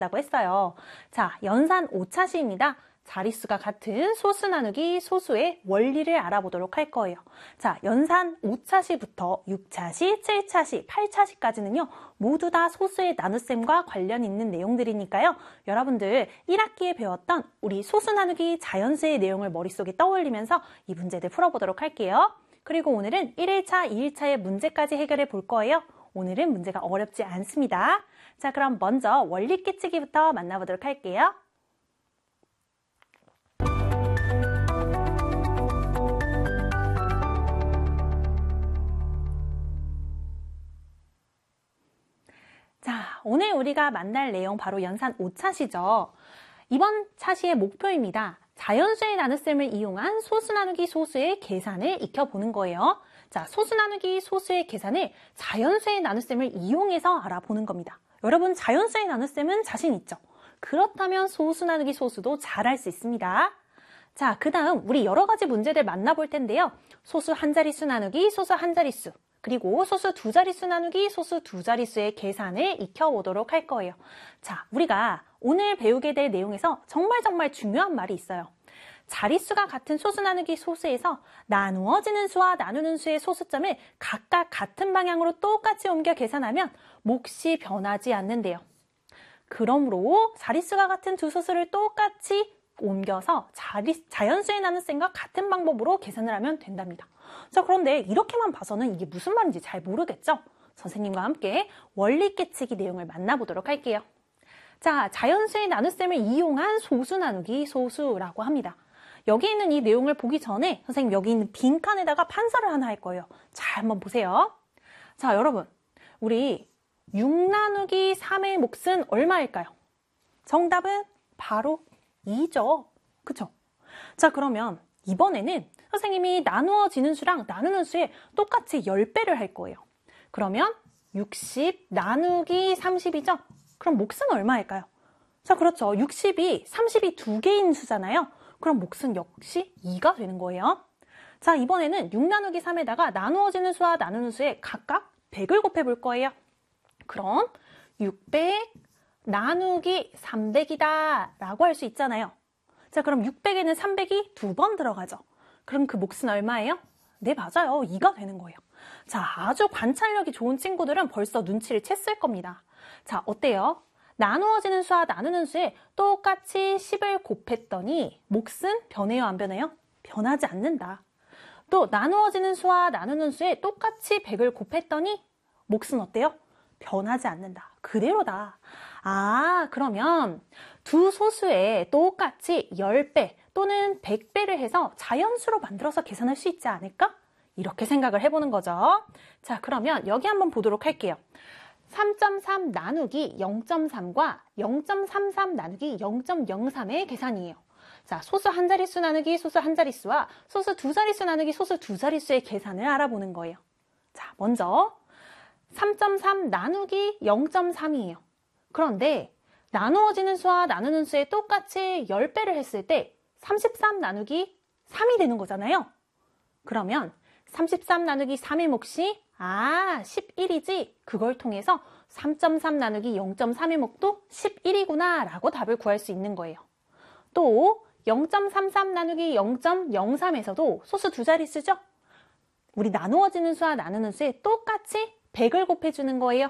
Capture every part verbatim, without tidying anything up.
라고 했어요. 자, 연산 오 차시입니다. 자릿수가 같은 소수 나누기 소수의 원리를 알아보도록 할 거예요. 자, 연산 오 차시부터 육 차시, 칠 차시, 팔 차시까지는요. 모두 다 소수의 나눗셈과 관련 있는 내용들이니까요. 여러분들 일 학기에 배웠던 우리 소수 나누기 자연수의 내용을 머릿속에 떠올리면서 이 문제들 풀어보도록 할게요. 그리고 오늘은 일 일차, 이 일차의 문제까지 해결해 볼 거예요. 오늘은 문제가 어렵지 않습니다. 자, 그럼 먼저 원리 깨치기부터 만나보도록 할게요. 자, 오늘 우리가 만날 내용 바로 연산 오 차시죠. 이번 차시의 목표입니다. 자연수의 나눗셈을 이용한 소수 나누기 소수의 계산을 익혀보는 거예요. 자, 소수 나누기 소수의 계산을 자연수의 나눗셈을 이용해서 알아보는 겁니다. 여러분, 자연수의 나눗셈은 자신 있죠? 그렇다면 소수 나누기 소수도 잘 할 수 있습니다. 자, 그 다음 우리 여러 가지 문제들 만나볼 텐데요. 소수 한 자릿수 나누기, 소수 한 자릿수, 그리고 소수 두 자릿수 나누기, 소수 두 자릿수의 계산을 익혀보도록 할 거예요. 자, 우리가 오늘 배우게 될 내용에서 정말 정말 중요한 말이 있어요. 자릿수가 같은 소수 나누기 소수에서 나누어지는 수와 나누는 수의 소수점을 각각 같은 방향으로 똑같이 옮겨 계산하면 몫이 변하지 않는데요. 그러므로 자릿수가 같은 두 소수를 똑같이 옮겨서 자리, 자연수의 나눗셈과 같은 방법으로 계산을 하면 된답니다. 자, 그런데 이렇게만 봐서는 이게 무슨 말인지 잘 모르겠죠? 선생님과 함께 원리 깨치기 내용을 만나보도록 할게요. 자, 자연수의 나눗셈을 이용한 소수 나누기 소수라고 합니다. 여기 있는 이 내용을 보기 전에 선생님 여기 있는 빈칸에다가 판서를 하나 할 거예요. 잘 한번 보세요. 자, 여러분, 우리 육 나누기 삼의 몫은 얼마일까요? 정답은 바로 이죠. 그쵸? 자, 그러면 이번에는 선생님이 나누어지는 수랑 나누는 수에 똑같이 십 배를 할 거예요. 그러면 육십 나누기 삼십이죠? 그럼 몫은 얼마일까요? 자, 그렇죠. 육십이 삼십이 두 개인 수잖아요. 그럼 몫은 역시 이가 되는 거예요. 자, 이번에는 육 나누기 삼에다가 나누어지는 수와 나누는 수에 각각 백을 곱해볼 거예요. 그럼 육백 나누기 삼백이다 라고 할 수 있잖아요. 자, 그럼 육백에는 삼백이 두 번 들어가죠. 그럼 그 몫은 얼마예요? 네, 맞아요. 이가 되는 거예요. 자, 아주 관찰력이 좋은 친구들은 벌써 눈치를 챘을 겁니다. 자, 어때요? 나누어지는 수와 나누는 수에 똑같이 십을 곱했더니 몫은 변해요, 안 변해요? 변하지 않는다. 또 나누어지는 수와 나누는 수에 똑같이 백을 곱했더니 몫은 어때요? 변하지 않는다. 그대로다. 아, 그러면 두 소수에 똑같이 십 배 또는 백 배를 해서 자연수로 만들어서 계산할 수 있지 않을까? 이렇게 생각을 해보는 거죠. 자, 그러면 여기 한번 보도록 할게요. 삼 점 삼 나누기 영 점 삼과 영 점 삼삼 나누기 영 점 영삼의 계산이에요. 자, 소수 한 자릿수 나누기 소수 한 자릿수와 소수 두 자릿수 나누기 소수 두 자릿수의 계산을 알아보는 거예요. 자, 먼저 삼 점 삼 나누기 영 점 삼이에요. 그런데 나누어지는 수와 나누는 수에 똑같이 십 배를 했을 때 삼십삼 나누기 삼이 되는 거잖아요. 그러면 삼십삼 나누기 삼의 몫이 아, 십일이지. 그걸 통해서 삼 점 삼 나누기 영 점 삼의 몫도 십일이구나 라고 답을 구할 수 있는 거예요. 또 영 점 삼삼 나누기 영 점 영삼에서도 소수 두 자릿수죠? 우리 나누어지는 수와 나누는 수에 똑같이 백을 곱해주는 거예요.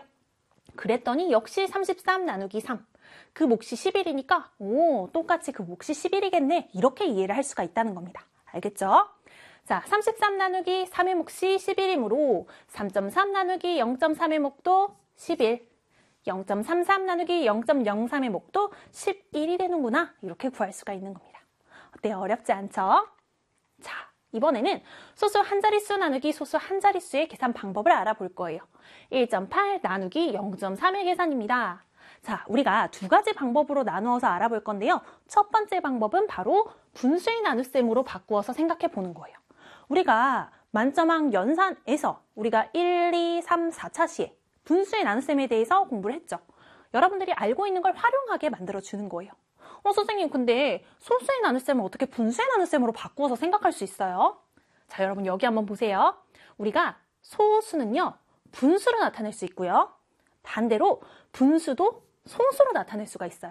그랬더니 역시 삼십삼 나누기 삼. 그 몫이 십일이니까 오, 똑같이 그 몫이 십일이겠네. 이렇게 이해를 할 수가 있다는 겁니다. 알겠죠? 자, 삼십삼 나누기 삼의 몫이 십일이므로 삼 점 삼 나누기 영 점 삼의 몫도 십일, 영 점 삼삼 나누기 영 점 영삼의 몫도 십일이 되는구나. 이렇게 구할 수가 있는 겁니다. 어때요? 어렵지 않죠? 자, 이번에는 소수 한 자릿수 나누기 소수 한 자릿수의 계산 방법을 알아볼 거예요. 일 점 팔 나누기 영 점 삼의 계산입니다. 자, 우리가 두 가지 방법으로 나누어서 알아볼 건데요. 첫 번째 방법은 바로 분수의 나눗셈으로 바꾸어서 생각해 보는 거예요. 우리가 만점학 연산에서 우리가 일, 이, 삼, 사 차시에 분수의 나눗셈에 대해서 공부를 했죠. 여러분들이 알고 있는 걸 활용하게 만들어주는 거예요. 어, 선생님, 근데 소수의 나눗셈을 어떻게 분수의 나눗셈으로 바꾸어서 생각할 수 있어요? 자, 여러분 여기 한번 보세요. 우리가 소수는요, 분수로 나타낼 수 있고요. 반대로 분수도 소수로 나타낼 수가 있어요.